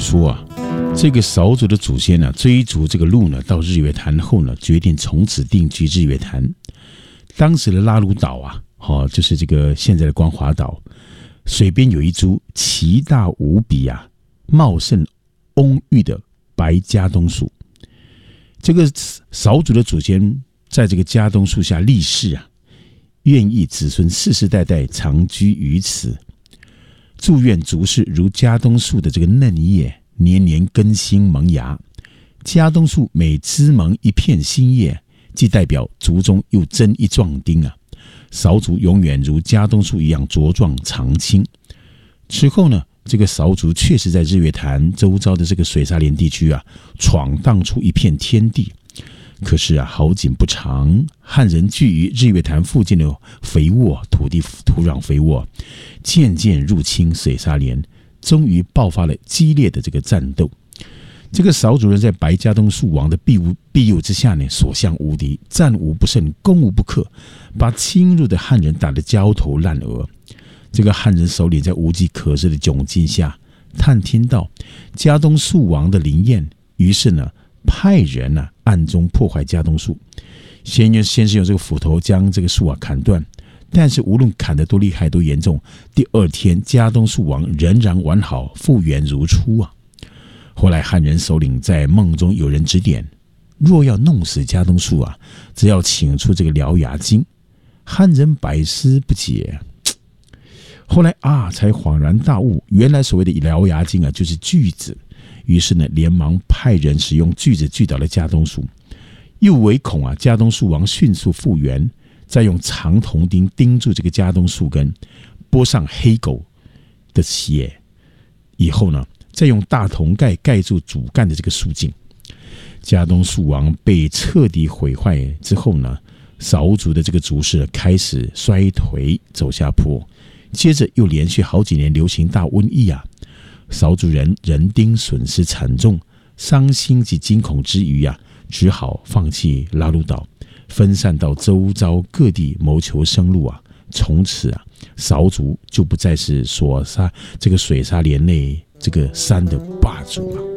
说啊，这个少主的祖先呢，追逐这个鹿呢，到日月潭后呢，决定从此定居日月潭。当时的拉鲁岛啊，就是这个现在的光华岛，水边有一株奇大无比啊、茂盛蓊郁的白加冬树。这个少主的祖先在这个加冬树下立誓啊，愿意子孙世世代代长居于此，祝愿族室如加冬树的这个嫩叶，年年更新萌芽。加冬树每枝萌一片新叶，即代表族中又增一壮丁啊！少主永远如加冬树一样茁壮长青。此后呢，这个少主确实在日月潭周遭的这个水沙连地区啊，闯荡出一片天地。可是啊，好景不长，汉人据于日月潭附近的肥沃土壤肥沃，渐渐入侵水沙连，终于爆发了激烈的这个战斗。这个少主人在白加冬树王的庇佑之下呢，所向无敌，战无不胜，攻无不克，把侵入的汉人打得焦头烂额。这个汉人首领在无计可施的窘境下，探听到加冬树王的灵验，于是呢，派人暗中破坏加冬树。先是用这个斧头将这个树砍断，但是无论砍得多厉害多严重，第二天加冬树王仍然完好，复原如初啊。后来汉人首领在梦中有人指点，若要弄死加冬树啊，只要请出这个獠牙精。汉人百思不解，后来才恍然大悟，原来所谓的獠牙精啊，就是锯子。于是呢，连忙派人使用锯子锯倒了加冬树，又唯恐加冬树王迅速复原，再用长铜钉钉住这个加冬树根，拨上黑狗的血，以后呢，再用大铜盖盖住主干的这个树茎。加冬树王被彻底毁坏之后呢，少主的这个族势开始衰颓走下坡，接着又连续好几年流行大瘟疫啊。少主人人丁损失惨重，伤心及惊恐之余只好放弃拉鲁岛，分散到周遭各地谋求生路啊。从此少主就不再是所沙这个水沙连内这个山的霸主了。